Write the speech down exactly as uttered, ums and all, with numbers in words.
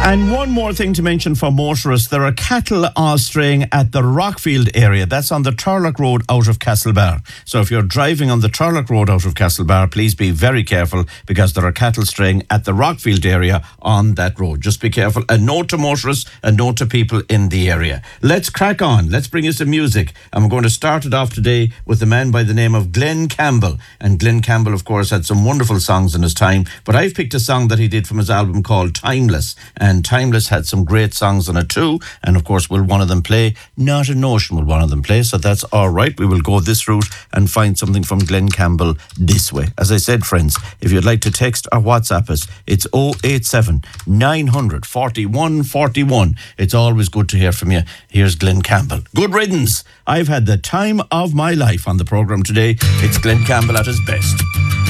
And one more thing to mention for motorists, there are cattle uh, straying at the Rockfield area. That's on the Turlock Road out of Castlebar. So if you're driving on the Turlock Road out of Castlebar, please be very careful because there are cattle straying at the Rockfield area on that road. Just be careful. A note to motorists, a note to people in the area. Let's crack on. Let's bring you some music. And we're going to start it off today with a man by the name of Glenn Campbell. And Glenn Campbell, of course, had some wonderful songs in his time. But I've picked a song that he did from his album called Timeless. And Timeless had some great songs on it too. And of course, will one of them play? Not a Notion will one of them play. So that's all right. We will go this route and find something from Glenn Campbell this way. As I said, friends, if you'd like to text or WhatsApp us, it's oh eight seven, nine hundred, forty-one forty-one. It's always good to hear from you. Here's Glenn Campbell. Good riddance. I've had the time of my life on the programme today. It's Glenn Campbell at his best.